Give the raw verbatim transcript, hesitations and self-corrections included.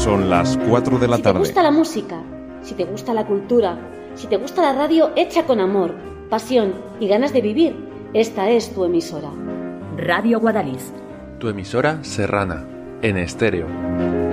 Son las cuatro de la si tarde. Si te gusta la música, si te gusta la cultura, si te gusta la radio hecha con amor, pasión y ganas de vivir, esta es tu emisora. Radio Guadalix. Tu emisora serrana, en estéreo.